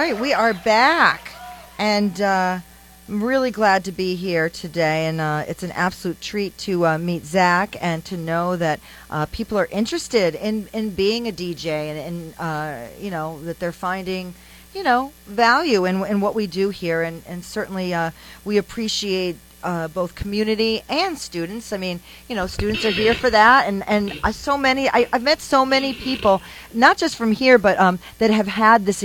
right, we are back, and I'm really glad to be here today, and it's an absolute treat to meet Zach and to know that people are interested in being a DJ and that they're finding value in what we do here, and certainly we appreciate both community and students. I mean, students are here for that, and I've met so many people, not just from here, but that have had this